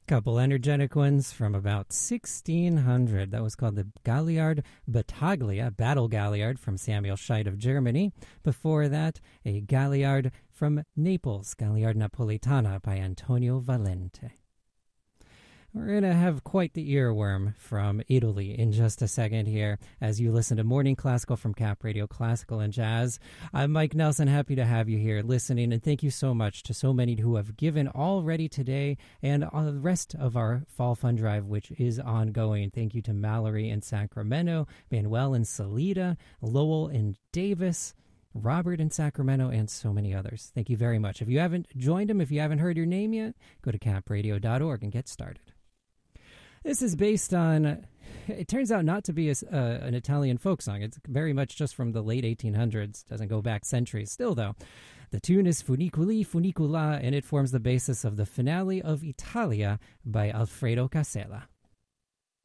Couple energetic ones from about 1600. That was called the Galliard Battaglia, Battle Galliard from Samuel Scheidt of Germany. Before that, a Galliard from Naples, Galliard Napolitana by Antonio Valente. We're going to have quite the earworm from Italy in just a second here as you listen to Morning Classical from Cap Radio Classical and Jazz. I'm Mike Nelson, happy to have you here listening, and thank you so much to so many who have given already today and the rest of our Fall Fund Drive, which is ongoing. Thank you to Mallory in Sacramento, Manuel in Salida, Lowell in Davis, Robert in Sacramento, and so many others. Thank you very much. If you haven't joined them, if you haven't heard your name yet, go to capradio.org and get started. This is based on, it turns out not to be an Italian folk song. It's very much just from the late 1800s. Doesn't go back centuries. Still, though, the tune is Funiculi Funicula, and it forms the basis of the finale of Italia by Alfredo Casella.